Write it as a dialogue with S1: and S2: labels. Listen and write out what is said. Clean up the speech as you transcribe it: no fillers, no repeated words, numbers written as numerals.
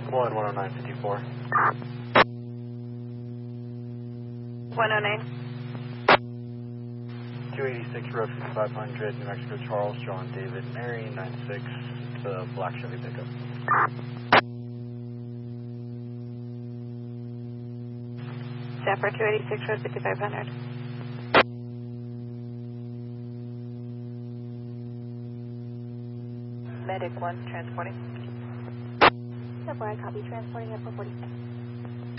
S1: 10954.
S2: 109.
S1: 286 Road 5500, New Mexico, Charles, John, David, Mary, 96, to black Chevy pickup.
S2: Zephyr 286 Road 5500. Medic 1 transporting.
S3: Zephyr, I copy, transporting at 446.